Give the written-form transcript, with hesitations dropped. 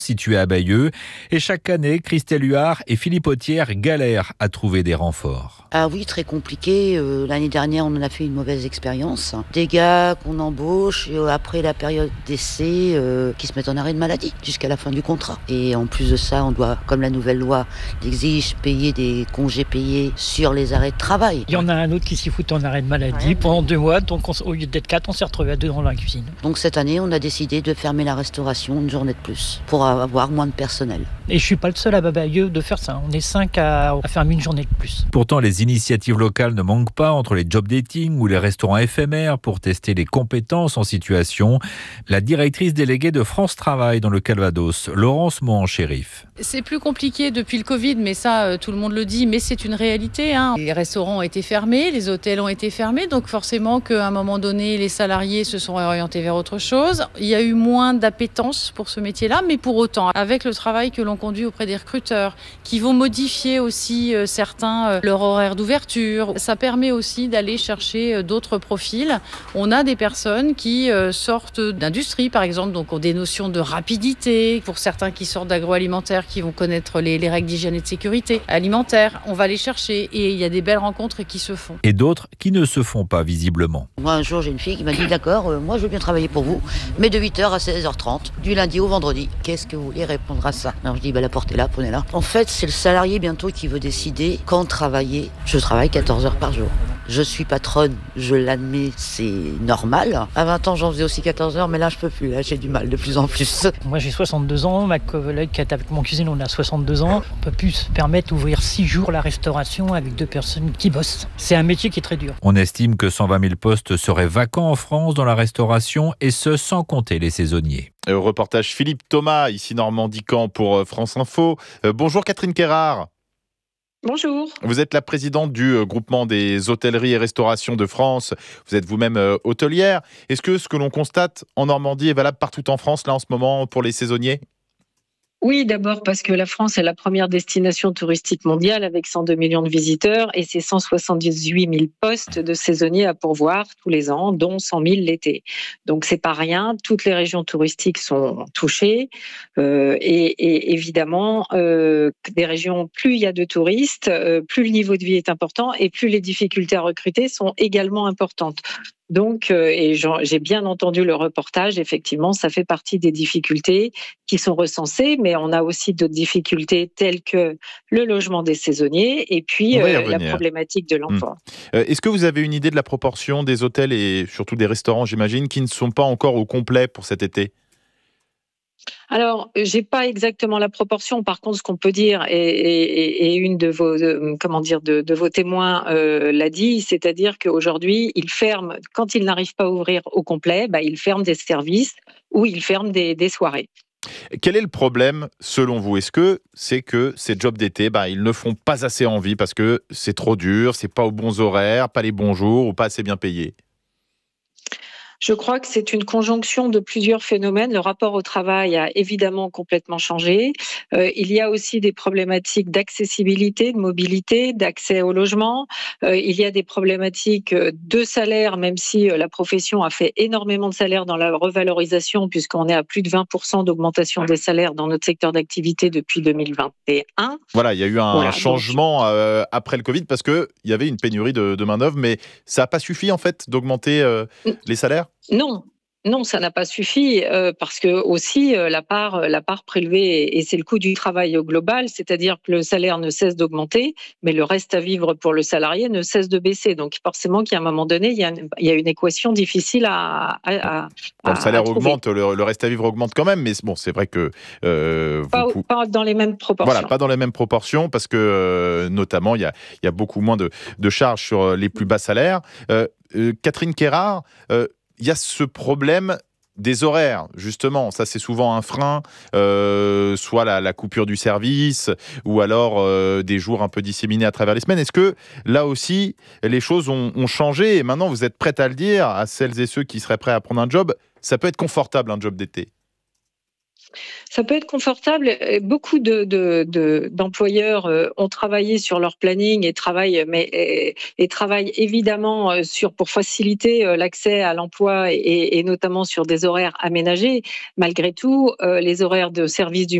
situé à Bayeux. Et chaque année, Christelle Huard et Philippe Authière galèrent à trouver des renforts. Ah oui, très compliqué. L'année dernière, on en a fait une mauvaise expérience. Des gars qu'on embauche et après la période d'essai qui se mettent en arrêt de maladie jusqu'à la fin du contrat. Et en plus de ça, on doit, comme la nouvelle loi l'exige, payer des congés payés sur les arrêts de travail. Il y en a un autre qui s'y fout en arrêt de maladie pendant 2 mois. Donc au lieu d'être 4, on s'est retrouvé à 2 dans la cuisine. Donc cette année, on a décidé de fermer la restauration une journée de plus pour avoir moins de personnel. Et je suis pas le seul à Bayeux de faire ça. On est 5 à fermer une journée de plus. Pourtant, les initiatives locales ne manquent pas entre les job dating ou les restaurants éphémères pour tester les compétences en situation. La directrice déléguée de France Travail dans le Calvados, Laurence Mohan-Chérif. C'est plus compliqué depuis le Covid, mais ça, tout le monde le dit, mais c'est une réalité. Les restaurants ont été fermés, les hôtels ont été fermés, donc forcément qu'à un moment donné, les salariés se sont orientés vers autre chose. Il y a eu moins d'appétence pour ce métier-là, mais pour autant, avec le travail que l'on conduit auprès des recruteurs, qui vont modifier aussi certains leur horaire d'ouverture, ça permet aussi d'aller chercher d'autres profils. On a des personnes qui sortent d'industrie, par exemple, donc ont des notions de rapidité. Pour certains qui sortent d'agroalimentaire, qui vont connaître les règles d'hygiène et de sécurité alimentaire, on va les chercher et il y a des belles rencontres qui se font. Et d'autres qui ne se font pas visiblement. Moi, un jour, j'ai une fille qui m'a dit « D'accord, moi je veux bien travailler pour vous, mais de 8h à 16h30, du lundi au vendredi. Qu'est-ce que vous voulez répondre à ça ?» Alors je dis « La portez-la, prenez-la. » En fait, c'est le salarié bientôt qui veut décider quand travailler. Je travaille 14 heures par jour. Je suis patronne, je l'admets, c'est normal. À 20 ans, j'en faisais aussi 14 heures, mais là, je peux plus. Là, j'ai du mal de plus en plus. Moi, j'ai 62 ans. Ma collègue qui est avec mon cuisine, on a 62 ans. On peut plus se permettre d'ouvrir 6 jours la restauration avec 2 personnes qui bossent. C'est un métier qui est très dur. On estime que 120 000 postes seraient vacants en France dans la restauration, et ce, sans compter les saisonniers. Reportage Philippe Thomas, ici Normandie Camp pour France Info. Bonjour Catherine Quérard. Bonjour. Vous êtes la présidente du groupement des hôtelleries et restaurations de France. Vous êtes vous-même hôtelière. Est-ce que ce que l'on constate en Normandie est valable partout en France, là en ce moment, pour les saisonniers ? Oui, d'abord parce que la France est la première destination touristique mondiale avec 102 millions de visiteurs et ses 178 000 postes de saisonniers à pourvoir tous les ans, dont 100 000 l'été. Donc c'est pas rien. Toutes les régions touristiques sont touchées et évidemment, des régions, plus il y a de touristes, plus le niveau de vie est important et plus les difficultés à recruter sont également importantes. Donc, et j'ai bien entendu le reportage, effectivement, ça fait partie des difficultés qui sont recensées, mais on a aussi d'autres difficultés telles que le logement des saisonniers et puis la problématique de l'emploi. Est-ce que vous avez une idée de la proportion des hôtels et surtout des restaurants, j'imagine, qui ne sont pas encore au complet pour cet été ? Alors, j'ai pas exactement la proportion. Par contre, ce qu'on peut dire, et une de vos, de vos témoins l'a dit, c'est-à-dire qu'aujourd'hui, ils ferment, quand ils n'arrivent pas à ouvrir au complet, ils ferment des services ou ils ferment des soirées. Quel est le problème, selon vous ? Est-ce que c'est que ces jobs d'été, ils ne font pas assez envie parce que c'est trop dur, c'est pas aux bons horaires, pas les bons jours ou pas assez bien payé ? Je crois que c'est une conjonction de plusieurs phénomènes. Le rapport au travail a évidemment complètement changé. Il y a aussi des problématiques d'accessibilité, de mobilité, d'accès au logement. Il y a des problématiques de salaire, même si la profession a fait énormément de salaire dans la revalorisation, puisqu'on est à plus de 20% d'augmentation des salaires dans notre secteur d'activité depuis 2021. Voilà, il y a eu un changement après le Covid parce qu'il y avait une pénurie de main-d'œuvre, mais ça n'a pas suffi en fait d'augmenter les salaires ? Non, ça n'a pas suffi parce que aussi la part prélevée, et c'est le coût du travail au global, c'est-à-dire que le salaire ne cesse d'augmenter, mais le reste à vivre pour le salarié ne cesse de baisser. Donc forcément qu'à un moment donné, il y a une équation difficile à le salaire augmente, le reste à vivre augmente quand même, mais bon, c'est vrai que pas dans les mêmes proportions. Voilà, pas dans les mêmes proportions parce que notamment il y a beaucoup moins de charges sur les plus bas salaires. Catherine Quérard, il y a ce problème des horaires, justement. Ça, c'est souvent un frein, soit la coupure du service, ou alors des jours un peu disséminés à travers les semaines. Est-ce que, là aussi, les choses ont changé et maintenant, vous êtes prête à le dire à celles et ceux qui seraient prêts à prendre un job, ça peut être confortable, un job d'été ? Ça peut être confortable. Beaucoup d'employeurs ont travaillé sur leur planning et travaillent évidemment pour faciliter l'accès à l'emploi et notamment sur des horaires aménagés. Malgré tout, les horaires de service du